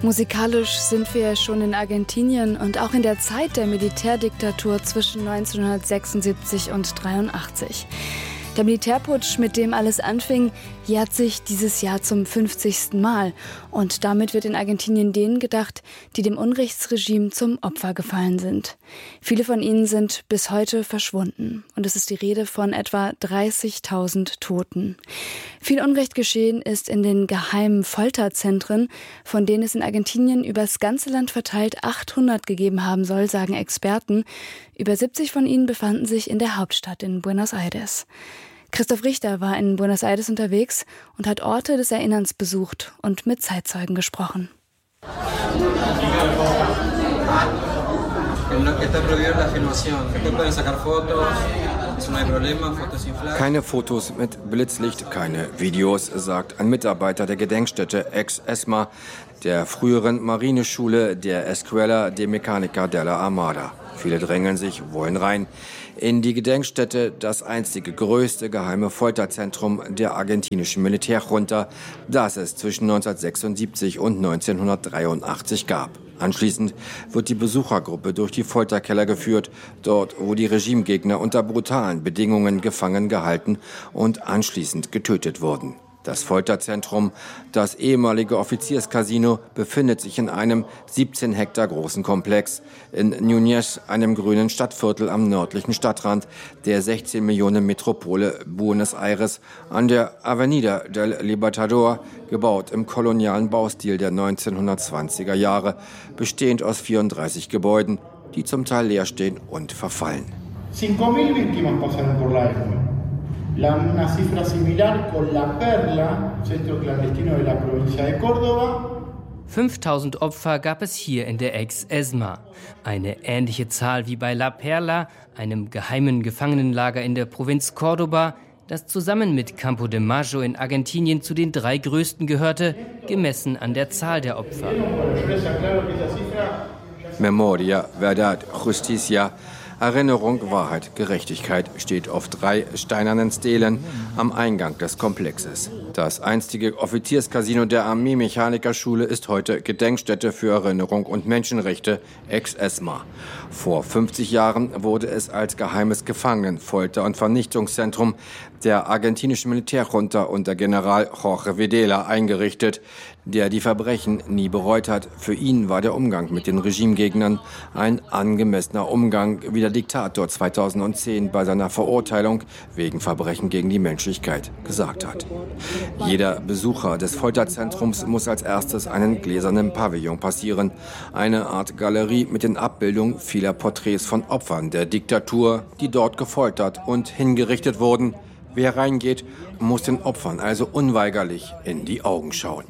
Musikalisch sind wir schon in Argentinien und auch in der Zeit der Militärdiktatur zwischen 1976 und 1983. Der Militärputsch, mit dem alles anfing, jährt sich dieses Jahr zum 50. Mal. Und damit wird in Argentinien denen gedacht, die dem Unrechtsregime zum Opfer gefallen sind. Viele von ihnen sind bis heute verschwunden. Und es ist die Rede von etwa 30.000 Toten. Viel Unrecht geschehen ist in den geheimen Folterzentren, von denen es in Argentinien übers ganze Land verteilt 800 gegeben haben soll, sagen Experten. Über 70 von ihnen befanden sich in der Hauptstadt in Buenos Aires. Christoph Richter war in Buenos Aires unterwegs und hat Orte des Erinnerns besucht und mit Zeitzeugen gesprochen. Keine Fotos mit Blitzlicht, keine Videos, sagt ein Mitarbeiter der Gedenkstätte Ex-ESMA, der früheren Marineschule der Escuela de Mecánica de la Armada. Viele drängeln sich, wollen rein in die Gedenkstätte, das einstige größte geheime Folterzentrum der argentinischen Militärjunta, das es zwischen 1976 und 1983 gab. Anschließend wird die Besuchergruppe durch die Folterkeller geführt, dort wo die Regimegegner unter brutalen Bedingungen gefangen gehalten und anschließend getötet wurden. Das Folterzentrum, das ehemalige Offizierscasino, befindet sich in einem 17 Hektar großen Komplex in Núñez, einem grünen Stadtviertel am nördlichen Stadtrand der 16 Millionen Metropole Buenos Aires an der Avenida del Libertador, gebaut im kolonialen Baustil der 1920er Jahre, bestehend aus 34 Gebäuden, die zum Teil leer stehen und verfallen. 5.000 víctimas pasaron por la ESMA. Una cifra similar con La Perla, centro clandestino de la provincia de Córdoba. 5000 Opfer gab es hier in der Ex-ESMA. Eine ähnliche Zahl wie bei La Perla, einem geheimen Gefangenenlager in der Provinz Córdoba, das zusammen mit Campo de Mayo in Argentinien zu den 3 größten gehörte, gemessen an der Zahl der Opfer. Memoria, Verdad, Justicia. Erinnerung, Wahrheit, Gerechtigkeit steht auf 3 steinernen Stelen am Eingang des Komplexes. Das einstige Offizierscasino der Armee-Mechanikerschule ist heute Gedenkstätte für Erinnerung und Menschenrechte, Ex-ESMA. Vor 50 Jahren wurde es als geheimes Gefangenen-, Folter- und Vernichtungszentrum der argentinischen Militärjunta unter General Jorge Videla eingerichtet, der die Verbrechen nie bereut hat. Für ihn war der Umgang mit den Regimegegnern ein angemessener Umgang, wie der Diktator 2010 bei seiner Verurteilung wegen Verbrechen gegen die Menschlichkeit gesagt hat. Jeder Besucher des Folterzentrums muss als erstes einen gläsernen Pavillon passieren, eine Art Galerie mit den Abbildungen vieler Porträts von Opfern der Diktatur, die dort gefoltert und hingerichtet wurden. Wer reingeht, muss den Opfern also unweigerlich in die Augen schauen.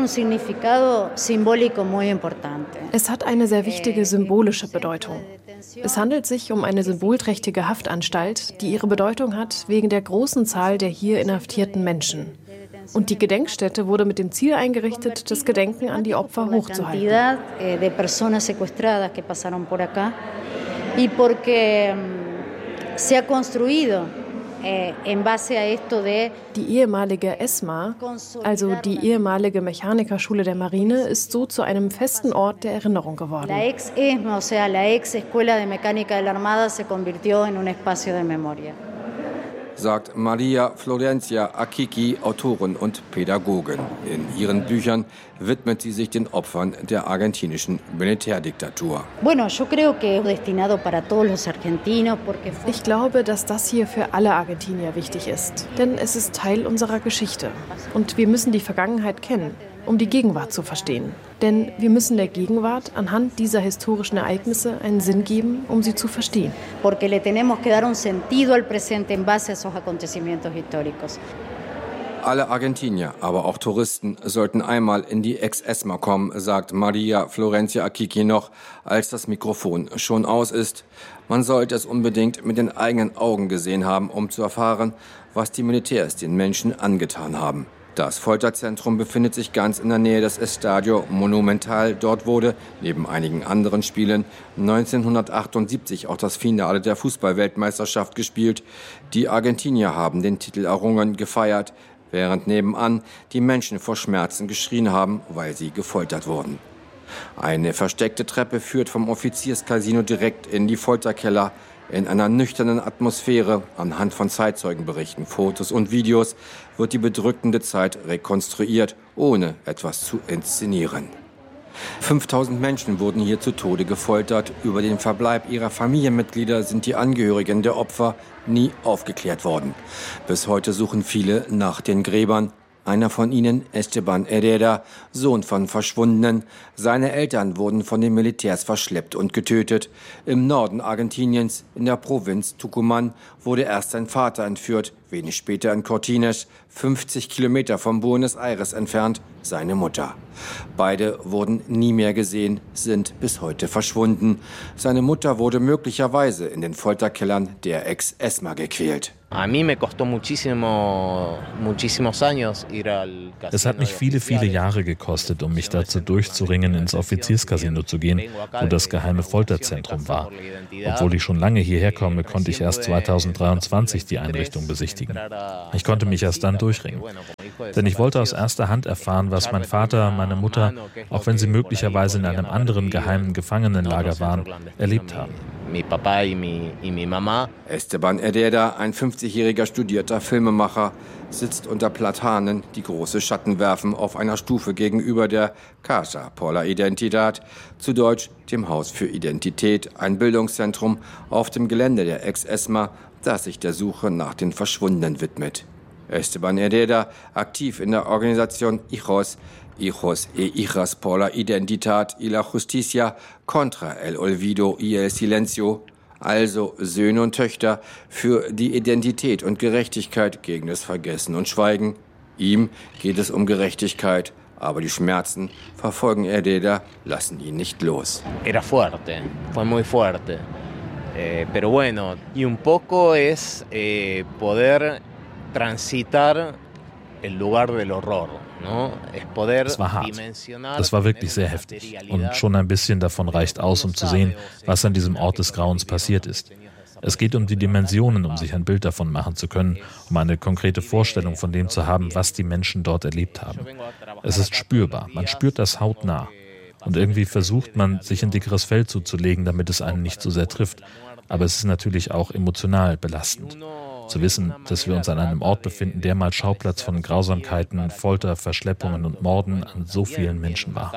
Es hat eine sehr wichtige symbolische Bedeutung. Es handelt sich um eine symbolträchtige Haftanstalt, die ihre Bedeutung hat wegen der großen Zahl der hier inhaftierten Menschen. Und die Gedenkstätte wurde mit dem Ziel eingerichtet, das Gedenken an die Opfer hochzuhalten. Die ehemalige ESMA, also die ehemalige Mechanikerschule der Marine, ist so zu einem festen Ort der Erinnerung geworden. La ex-ESMA, o sea, la ex-Escuela de Mecánica de la Armada, se convirtió en un espacio de memoria. Sagt Maria Florencia Akiki, Autorin und Pädagogin. In ihren Büchern widmet sie sich den Opfern der argentinischen Militärdiktatur. Ich glaube, dass das hier für alle Argentinier wichtig ist, denn es ist Teil unserer Geschichte. Und wir müssen die Vergangenheit kennen, um die Gegenwart zu verstehen. Denn wir müssen der Gegenwart anhand dieser historischen Ereignisse einen Sinn geben, um sie zu verstehen. Alle Argentinier, aber auch Touristen sollten einmal in die Ex-ESMA kommen, sagt Maria Florencia Akiki noch, als das Mikrofon schon aus ist. Man sollte es unbedingt mit den eigenen Augen gesehen haben, um zu erfahren, was die Militärs den Menschen angetan haben. Das Folterzentrum befindet sich ganz in der Nähe des Estadio Monumental. Dort wurde, neben einigen anderen Spielen, 1978 auch das Finale der Fußball-Weltmeisterschaft gespielt. Die Argentinier haben den Titel errungen, gefeiert, während nebenan die Menschen vor Schmerzen geschrien haben, weil sie gefoltert wurden. Eine versteckte Treppe führt vom Offizierscasino direkt in die Folterkeller. In einer nüchternen Atmosphäre, anhand von Zeitzeugenberichten, Fotos und Videos, wird die bedrückende Zeit rekonstruiert, ohne etwas zu inszenieren. 5000 Menschen wurden hier zu Tode gefoltert. Über den Verbleib ihrer Familienmitglieder sind die Angehörigen der Opfer nie aufgeklärt worden. Bis heute suchen viele nach den Gräbern. Einer von ihnen, Esteban Herrera, Sohn von Verschwundenen. Seine Eltern wurden von den Militärs verschleppt und getötet. Im Norden Argentiniens, in der Provinz Tucumán, wurde erst sein Vater entführt, wenig später in Cortines, 50 Kilometer von Buenos Aires entfernt, seine Mutter. Beide wurden nie mehr gesehen, sind bis heute verschwunden. Seine Mutter wurde möglicherweise in den Folterkellern der Ex-ESMA gequält. Es hat mich viele Jahre gekostet, um mich dazu durchzuringen, ins Offizierscasino zu gehen, wo das geheime Folterzentrum war. Obwohl ich schon lange hierher komme, konnte ich erst 2023 die Einrichtung besichtigen. Ich konnte mich erst dann durchringen. Denn ich wollte aus erster Hand erfahren, was mein Vater, meine Mutter, auch wenn sie möglicherweise in einem anderen geheimen Gefangenenlager waren, erlebt haben. Esteban Herrera, ein 50-jähriger studierter Filmemacher, sitzt unter Platanen, die große Schatten werfen, auf einer Stufe gegenüber der Casa por la Identidad, zu Deutsch dem Haus für Identität, ein Bildungszentrum auf dem Gelände der Ex-ESMA, das sich der Suche nach den Verschwundenen widmet. Esteban Herrera, aktiv in der Organisation Hijos e hijas por la identidad y la justicia contra el olvido y el silencio, also Söhne und Töchter für die Identität und Gerechtigkeit gegen das Vergessen und Schweigen. Ihm geht es um Gerechtigkeit, aber die Schmerzen verfolgen Herrera, lassen ihn nicht los. Era fuerte, fue muy fuerte. Pero bueno, y un poco es poder transitar el lugar del horror. Es war hart. Das war wirklich sehr heftig. Und schon ein bisschen davon reicht aus, um zu sehen, was an diesem Ort des Grauens passiert ist. Es geht um die Dimensionen, um sich ein Bild davon machen zu können, um eine konkrete Vorstellung von dem zu haben, was die Menschen dort erlebt haben. Es ist spürbar, man spürt das hautnah. Und irgendwie versucht man, sich ein dickeres Fell zuzulegen, damit es einen nicht so sehr trifft. Aber es ist natürlich auch emotional belastend. Zu wissen, dass wir uns an einem Ort befinden, der mal Schauplatz von Grausamkeiten, Folter, Verschleppungen und Morden an so vielen Menschen war.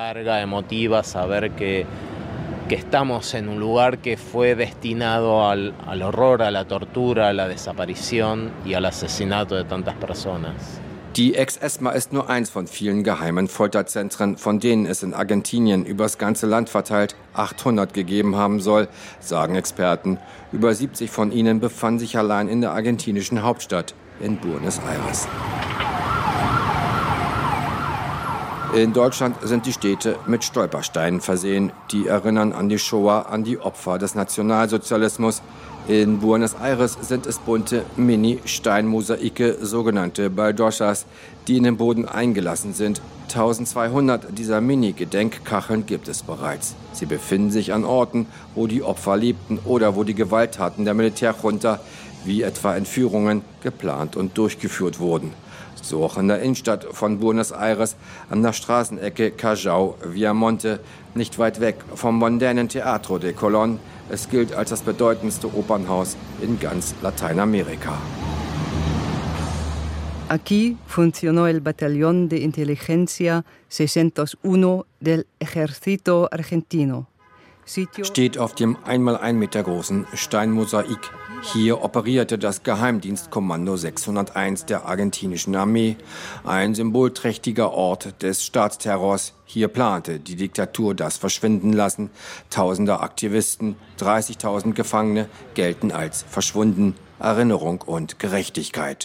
Que estamos en un lugar que fue destinado al horror, a la tortura, a la desaparición y al asesinato de tantas personas. Die Ex-ESMA ist nur eins von vielen geheimen Folterzentren, von denen es in Argentinien übers ganze Land verteilt 800 gegeben haben soll, sagen Experten. Über 70 von ihnen befanden sich allein in der argentinischen Hauptstadt, in Buenos Aires. In Deutschland sind die Städte mit Stolpersteinen versehen. Die erinnern an die Shoah, an die Opfer des Nationalsozialismus. In Buenos Aires sind es bunte Mini-Steinmosaike, sogenannte Baldoschas, die in den Boden eingelassen sind. 1200 dieser Mini-Gedenkkacheln gibt es bereits. Sie befinden sich an Orten, wo die Opfer lebten oder wo die Gewalttaten der Militärjunta, wie etwa Entführungen, geplant und durchgeführt wurden. So auch in der Innenstadt von Buenos Aires, an der Straßenecke Callao Viamonte, nicht weit weg vom mondänen Teatro de Colón. Es gilt als das bedeutendste Opernhaus in ganz Lateinamerika. Aquí funcionó el Batallón de Inteligencia 601 del Ejército Argentino. Steht auf dem 1x1 Meter großen Steinmosaik. Hier operierte das Geheimdienstkommando 601 der argentinischen Armee, ein symbolträchtiger Ort des Staatsterrors. Hier plante die Diktatur das Verschwindenlassen. Tausende Aktivisten, 30.000 Gefangene gelten als verschwunden. Erinnerung und Gerechtigkeit.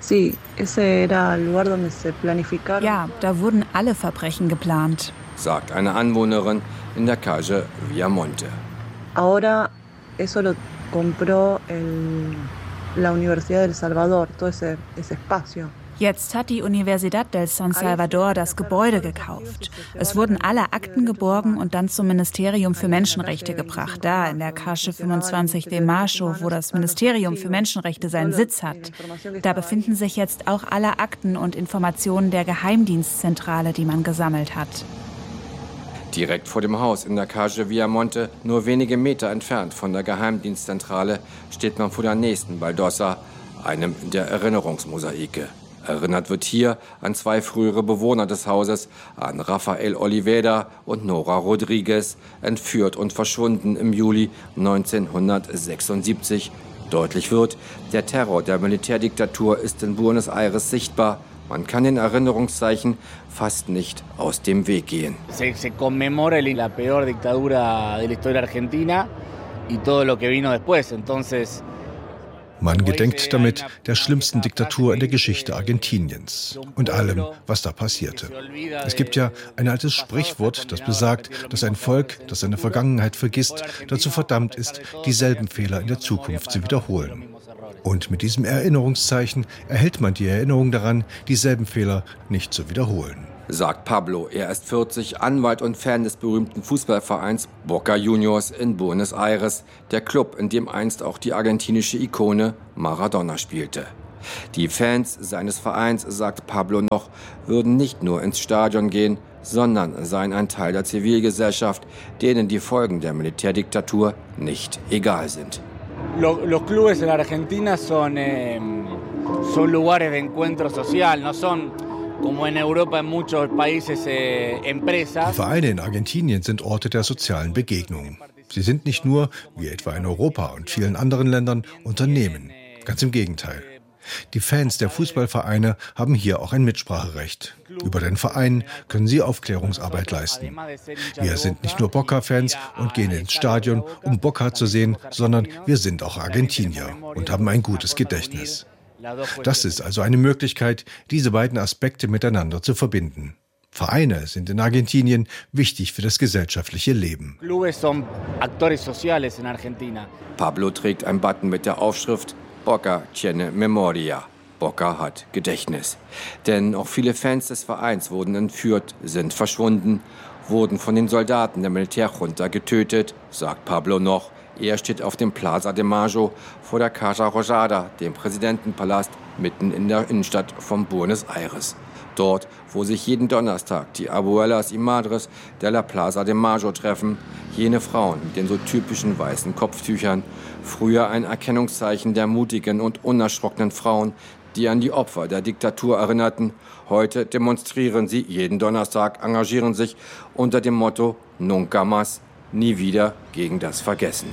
Ja, da wurden alle Verbrechen geplant, sagt eine Anwohnerin in der Calle Viamonte. Ahora eso lo compró la Universidad del Salvador, todo ese espacio. Jetzt hat die Universidad del San Salvador das Gebäude gekauft. Es wurden alle Akten geborgen und dann zum Ministerium für Menschenrechte gebracht, da in der Calle 25 de Mayo, wo das Ministerium für Menschenrechte seinen Sitz hat. Da befinden sich jetzt auch alle Akten und Informationen der Geheimdienstzentrale, die man gesammelt hat. Direkt vor dem Haus in der Calle Viamonte, nur wenige Meter entfernt von der Geheimdienstzentrale, steht man vor der nächsten Baldosa, einem der Erinnerungsmosaike. Erinnert wird hier an 2 frühere Bewohner des Hauses, an Rafael Oliveda und Nora Rodriguez, entführt und verschwunden im Juli 1976. Deutlich wird, der Terror der Militärdiktatur ist in Buenos Aires sichtbar. Man kann den Erinnerungszeichen fast nicht aus dem Weg gehen. Se conmemora la peor dictadura de la historia argentina y todo lo que vino después. Entonces man gedenkt damit der schlimmsten Diktatur in der Geschichte Argentiniens und allem, was da passierte. Es gibt ja ein altes Sprichwort, das besagt, dass ein Volk, das seine Vergangenheit vergisst, dazu verdammt ist, dieselben Fehler in der Zukunft zu wiederholen. Und mit diesem Erinnerungszeichen erhält man die Erinnerung daran, dieselben Fehler nicht zu wiederholen. Sagt Pablo, er ist 40, Anwalt und Fan des berühmten Fußballvereins Boca Juniors in Buenos Aires, der Club, in dem einst auch die argentinische Ikone Maradona spielte. Die Fans seines Vereins, sagt Pablo noch, würden nicht nur ins Stadion gehen, sondern seien ein Teil der Zivilgesellschaft, denen die Folgen der Militärdiktatur nicht egal sind. Los clubes en Argentina son lugares de encuentro social, no son como en Europa en muchos países empresas. Die Vereine in Argentinien sind Orte der sozialen Begegnung. Sie sind nicht nur, wie etwa in Europa und vielen anderen Ländern, Unternehmen. Ganz im Gegenteil. Die Fans der Fußballvereine haben hier auch ein Mitspracherecht. Über den Verein können sie Aufklärungsarbeit leisten. Wir sind nicht nur Boca-Fans und gehen ins Stadion, um Boca zu sehen, sondern wir sind auch Argentinier und haben ein gutes Gedächtnis. Das ist also eine Möglichkeit, diese beiden Aspekte miteinander zu verbinden. Vereine sind in Argentinien wichtig für das gesellschaftliche Leben. Pablo trägt einen Button mit der Aufschrift Boca tiene memoria. Boca hat Gedächtnis. Denn auch viele Fans des Vereins wurden entführt, sind verschwunden, wurden von den Soldaten der Militärjunta getötet, sagt Pablo noch. Er steht auf dem Plaza de Mayo vor der Casa Rosada, dem Präsidentenpalast mitten in der Innenstadt von Buenos Aires. Dort, wo sich jeden Donnerstag die Abuelas y Madres de la Plaza de Mayo treffen, jene Frauen mit den so typischen weißen Kopftüchern, früher ein Erkennungszeichen der mutigen und unerschrockenen Frauen, die an die Opfer der Diktatur erinnerten. Heute demonstrieren sie jeden Donnerstag, engagieren sich unter dem Motto Nunca más, nie wieder gegen das Vergessen.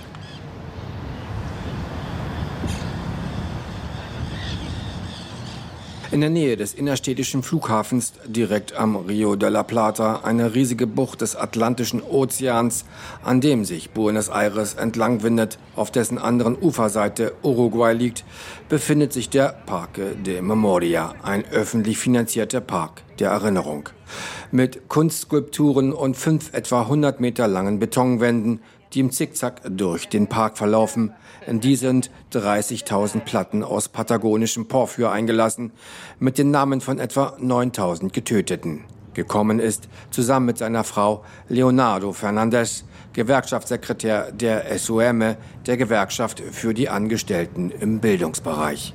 In der Nähe des innerstädtischen Flughafens, direkt am Rio de la Plata, eine riesige Bucht des Atlantischen Ozeans, an dem sich Buenos Aires entlang windet, auf dessen anderen Uferseite Uruguay liegt, befindet sich der Parque de Memoria, ein öffentlich finanzierter Park der Erinnerung. Mit Kunstskulpturen und 5 etwa 100 Meter langen Betonwänden, die im Zickzack durch den Park verlaufen. In die sind 30.000 Platten aus patagonischem Porphyr eingelassen, mit den Namen von etwa 9.000 Getöteten. Gekommen ist, zusammen mit seiner Frau, Leonardo Fernandez, Gewerkschaftssekretär der SUM, der Gewerkschaft für die Angestellten im Bildungsbereich.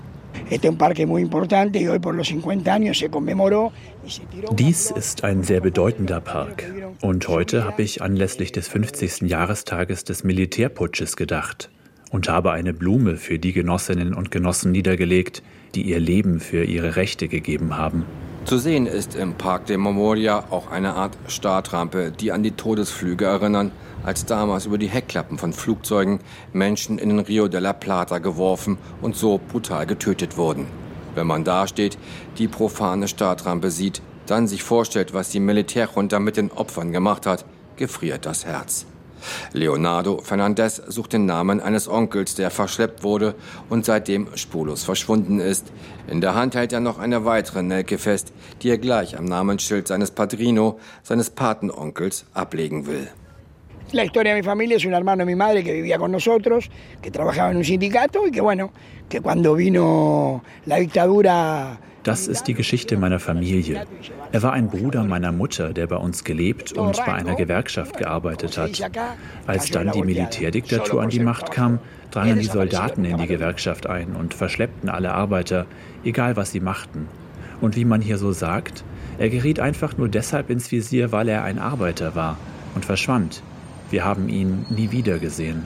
Dies ist ein sehr bedeutender Park. Und heute habe ich anlässlich des 50. Jahrestages des Militärputsches gedacht und habe eine Blume für die Genossinnen und Genossen niedergelegt, die ihr Leben für ihre Rechte gegeben haben. Zu sehen ist im Parque de Memoria auch eine Art Startrampe, die an die Todesflüge erinnern, als damals über die Heckklappen von Flugzeugen Menschen in den Rio de la Plata geworfen und so brutal getötet wurden. Wenn man dasteht, die profane Startrampe sieht, dann sich vorstellt, was die Militärjunta mit den Opfern gemacht hat, gefriert das Herz. Leonardo Fernandez sucht den Namen eines Onkels, der verschleppt wurde und seitdem spurlos verschwunden ist. In der Hand hält er noch eine weitere Nelke fest, die er gleich am Namensschild seines Padrino, seines Patenonkels, ablegen will. La historia de mi familia es un hermano de mi madre que vivía con nosotros, que trabajaba en un sindicato y que cuando vino la dictadura. Das ist die Geschichte meiner Familie. Er war ein Bruder meiner Mutter, der bei uns gelebt und bei einer Gewerkschaft gearbeitet hat. Als dann die Militärdiktatur an die Macht kam, drangen die Soldaten in die Gewerkschaft ein und verschleppten alle Arbeiter, egal was sie machten. Und wie man hier so sagt, er geriet einfach nur deshalb ins Visier, weil er ein Arbeiter war. und verschwand. Wir haben ihn nie wieder gesehen.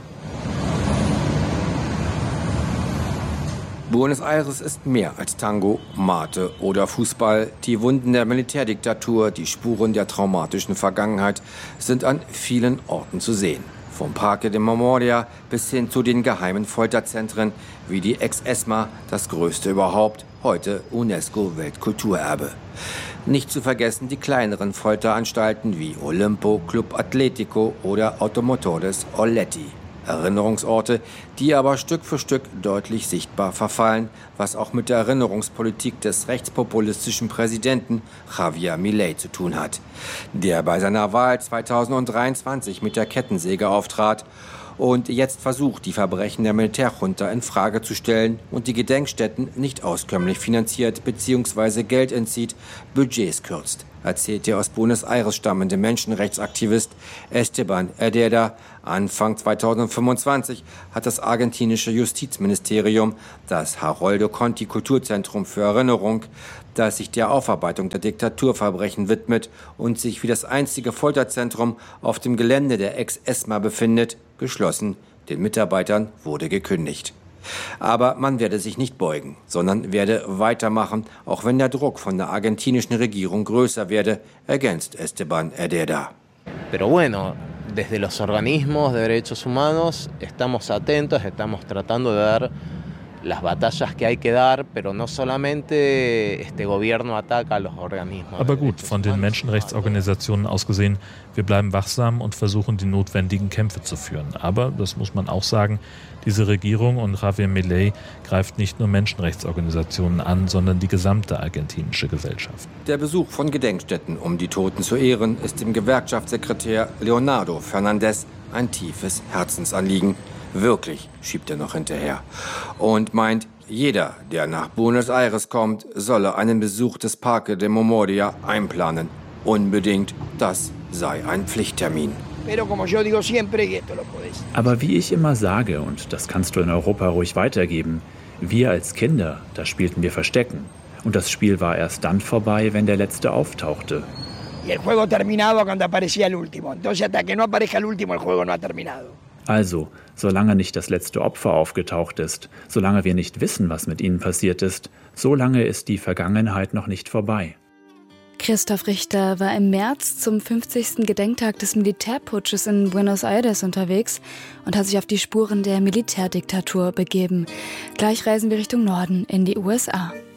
Buenos Aires ist mehr als Tango, Mate oder Fußball. Die Wunden der Militärdiktatur, die Spuren der traumatischen Vergangenheit sind an vielen Orten zu sehen. Vom Parque de Memoria bis hin zu den geheimen Folterzentren wie die Ex-ESMA, das größte überhaupt, heute UNESCO-Weltkulturerbe. Nicht zu vergessen die kleineren Folteranstalten wie Olimpo, Club Atlético oder Automotores Orletti. Erinnerungsorte, die aber Stück für Stück deutlich sichtbar verfallen, was auch mit der Erinnerungspolitik des rechtspopulistischen Präsidenten Javier Milei zu tun hat, der bei seiner Wahl 2023 mit der Kettensäge auftrat und jetzt versucht, die Verbrechen der Militärjunta in Frage zu stellen und die Gedenkstätten nicht auskömmlich finanziert bzw. Geld entzieht, Budgets kürzt, erzählt der aus Buenos Aires stammende Menschenrechtsaktivist Esteban Erdeda. Anfang 2025 hat das argentinische Justizministerium das Haroldo Conti Kulturzentrum für Erinnerung, das sich der Aufarbeitung der Diktaturverbrechen widmet und sich wie das einzige Folterzentrum auf dem Gelände der Ex-ESMA befindet, geschlossen. Den Mitarbeitern wurde gekündigt. Aber man werde sich nicht beugen, sondern werde weitermachen, auch wenn der Druck von der argentinischen Regierung größer werde, ergänzt Esteban Erdeda. Pero bueno, desde los organismos de derechos humanos estamos atentos, estamos tratando de dar las batallas que hay que dar, pero no solamente este gobierno ataca a los organismos. Aber gut, von den Menschenrechtsorganisationen aus gesehen, wir bleiben wachsam und versuchen, die notwendigen Kämpfe zu führen. Aber, das muss man auch sagen, diese Regierung und Javier Milei greift nicht nur Menschenrechtsorganisationen an, sondern die gesamte argentinische Gesellschaft. Der Besuch von Gedenkstätten, um die Toten zu ehren, ist dem Gewerkschaftssekretär Leonardo Fernandez ein tiefes Herzensanliegen. Wirklich, schiebt er noch hinterher. Und meint, jeder, der nach Buenos Aires kommt, solle einen Besuch des Parque de Memoria einplanen. Unbedingt, das sei ein Pflichttermin. Aber wie ich immer sage, und das kannst du in Europa ruhig weitergeben, wir als Kinder, da spielten wir Verstecken. Und das Spiel war erst dann vorbei, wenn der Letzte auftauchte. Also, solange nicht das letzte Opfer aufgetaucht ist, solange wir nicht wissen, was mit ihnen passiert ist, solange ist die Vergangenheit noch nicht vorbei. Christoph Richter war im März zum 50. Gedenktag des Militärputsches in Buenos Aires unterwegs und hat sich auf die Spuren der Militärdiktatur begeben. Gleich reisen wir Richtung Norden in die USA.